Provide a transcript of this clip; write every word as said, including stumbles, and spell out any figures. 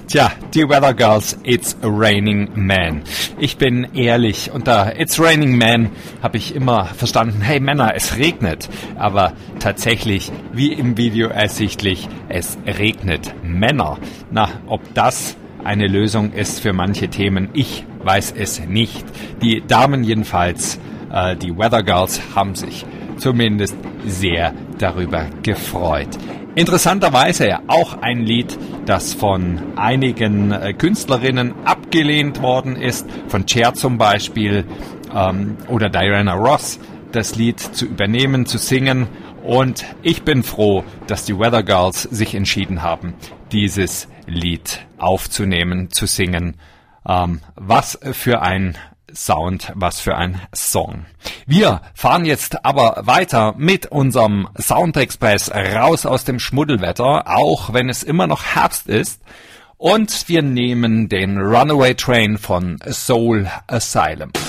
Tja, die Weather Girls, It's Raining Man. Ich bin ehrlich, unter It's Raining Man habe ich immer verstanden, hey Männer, es regnet. Aber tatsächlich, wie im Video ersichtlich, es regnet Männer. Na, ob das eine Lösung ist für manche Themen, ich weiß es nicht. Die Damen jedenfalls, äh, die Weather Girls, haben sich zumindest sehr darüber gefreut. Interessanterweise auch ein Lied, das von einigen äh, Künstlerinnen abgelehnt worden ist, von Cher zum Beispiel ähm, oder Diana Ross, das Lied zu übernehmen, zu singen. Und ich bin froh, dass die Weather Girls sich entschieden haben, dieses Lied aufzunehmen, zu singen. Ähm, was für ein Sound, was für ein Song. Wir fahren jetzt aber weiter mit unserem Soundexpress raus aus dem Schmuddelwetter, auch wenn es immer noch Herbst ist. Und wir nehmen den Runaway Train von Soul Asylum.